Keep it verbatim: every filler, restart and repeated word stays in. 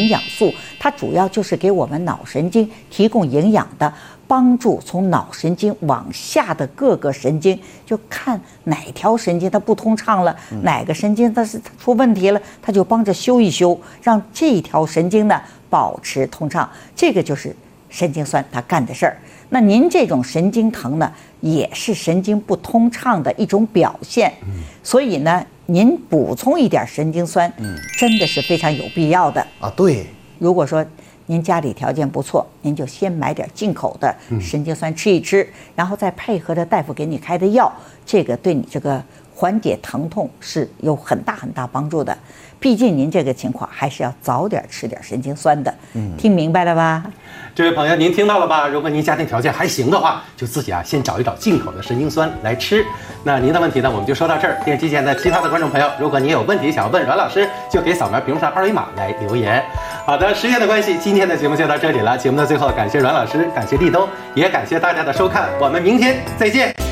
营养素，它主要就是给我们脑神经提供营养的，帮助从脑神经往下的各个神经，就看哪条神经它不通畅了，嗯、哪个神经它是出问题了，它就帮着修一修，让这条神经呢保持通畅。这个就是神经酸它干的事儿。那您这种神经疼呢，也是神经不通畅的一种表现，嗯、所以呢，您补充一点神经酸，嗯，真的是非常有必要的啊。对， 如果说您家里条件不错，您就先买点进口的神经酸吃一吃，嗯、然后再配合着大夫给你开的药，这个对你这个缓解疼痛是有很大很大帮助的。毕竟您这个情况还是要早点吃点神经酸的，嗯，听明白了吧？ 这位朋友，您听到了吧？如果您家庭条件还行的话，就自己啊先找一找进口的神经酸来吃。那您的问题呢，我们就说到这儿。电机前的其他的观众朋友，如果您有问题想要问阮老师，就给扫描屏幕上二维码来留言。好的，时间的关系，今天的节目就到这里了。节目的最后，感谢阮老师，感谢立冬，也感谢大家的收看，我们明天再见。